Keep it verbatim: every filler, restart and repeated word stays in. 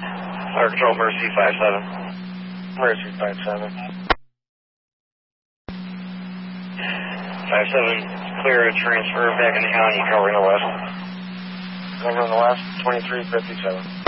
Fire Control, Mercy five seven. Mercy five seven. five seven, clear to transfer back in the county, covering the west. Covering the west, twenty-three fifty-seven.